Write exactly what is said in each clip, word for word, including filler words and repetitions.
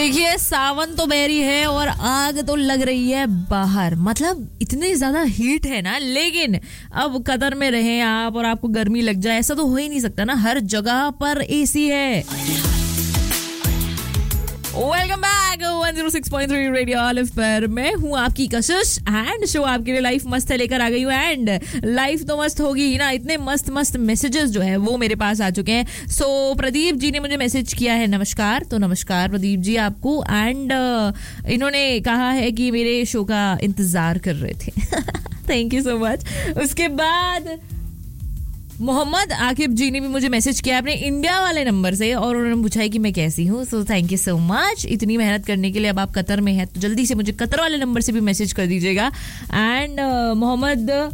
देखिए सावन तो बैरी है और आग तो लग रही है बाहर, मतलब इतनी ज्यादा हीट है ना। लेकिन अब कतर में रहें आप और आपको गर्मी लग जाए, ऐसा तो हो ही नहीं सकता ना। हर जगह पर एसी है। Welcome back one zero six point three radio olive पर मैं हूँ आपकी कशिश एंड शो आपके लिए लाइफ मस्त है लेकर आ गई हूँ। एंड लाइफ तो मस्त होगी ही ना, इतने मस्त मस्त मैसेजेस जो है वो मेरे पास आ चुके हैं। सो so, प्रदीप जी ने मुझे मैसेज किया है, नमस्कार। तो नमस्कार प्रदीप जी आपको। एंड uh, इन्होंने कहा है कि मेरे शो का इंतजार कर रहे थे। Thank you so much. उसके बाद मोहम्मद आकिब जी ने भी मुझे मैसेज किया अपने इंडिया वाले नंबर से और उन्होंने पूछा है कि मैं कैसी हूँ। So thank you so much इतनी मेहनत करने के लिए। अब आप कतर में हैं तो जल्दी से मुझे कतर वाले नंबर से भी मैसेज कर दीजिएगा। एंड uh, मोहम्मद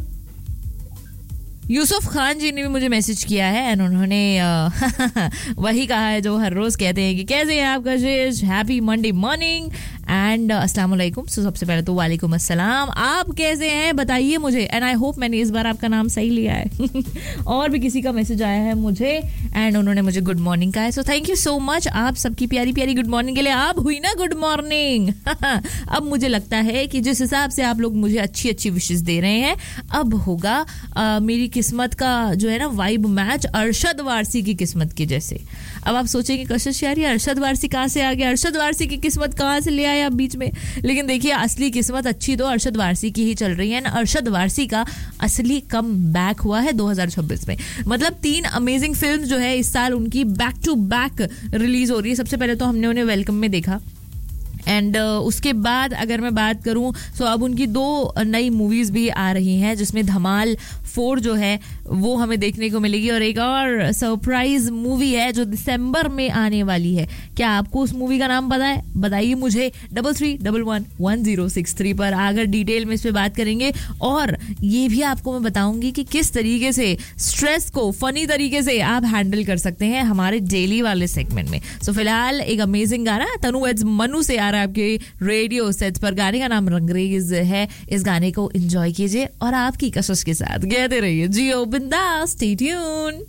यूसुफ खान जी ने भी मुझे मैसेज किया है एंड उन्होंने uh, वही कहा है जो हर रोज कहते हैं कि कैसे हैं आप कशिश, हैप्पी मंडे मॉर्निंग एंड अस्सलाम वालेकुम। सो सबसे पहले तो वालेकुम अस्सलाम, आप कैसे हैं बताइए मुझे। एंड आई होप मैंने इस बार आपका नाम सही लिया है। और भी किसी का मैसेज आया है मुझे एंड उन्होंने मुझे गुड मॉर्निंग कहा है। So thank you so much आप सबकी प्यारी प्यारी गुड मॉर्निंग के लिए। आप हुई ना गुड मॉर्निंग। अब मुझे लगता है कि जिस हिसाब से आप लोग मुझे अच्छी अच्छी विशेष दे रहे हैं, अब होगा uh, मेरी किस्मत का जो है ना वाइब मैच अरशद वारसी की किस्मत की जैसे। अब आप सोचेंगे कशिश यार ये अरशद वारसी कहाँ से आ गया, अरशद वारसी की किस्मत कहाँ से ले आए आप बीच में। लेकिन देखिए असली किस्मत अच्छी तो अरशद वारसी की ही चल रही है ना। अरशद वारसी का असली कम बैक हुआ है दो हज़ार छब्बीस में। मतलब तीन अमेजिंग फिल्म जो है इस साल उनकी बैक टू बैक रिलीज हो रही है। सबसे पहले तो हमने उन्हें वेलकम में देखा एंड uh, उसके बाद अगर मैं बात करूं तो अब उनकी दो नई मूवीज भी आ रही हैं जिसमें धमाल फोर जो है वो हमें देखने को मिलेगी और एक और सरप्राइज मूवी है जो दिसंबर में आने वाली है। क्या आपको उस मूवी का नाम पता है? बताइए मुझे double three double one one zero six three पर आकर डिटेल में इस पर बात करेंगे। और ये भी आपको मैं बताऊंगी कि किस तरीके से स्ट्रेस को फनी तरीके से आप हैंडल कर सकते हैं हमारे डेली वाले सेगमेंट में। सो so, फिलहाल एक अमेजिंग गाना तनु एड्स मनु से आ रहा है आपके रेडियो सेट पर। गाने का नाम रंगरेज है। इस गाने को एंजॉय कीजिए और आपकी कशिश के साथ कहते रहिए जियो बिंदास, stay tune.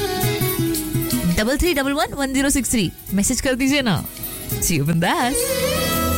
Double three double one one zero six three message कर दीजिए ना, जियो बिंदास।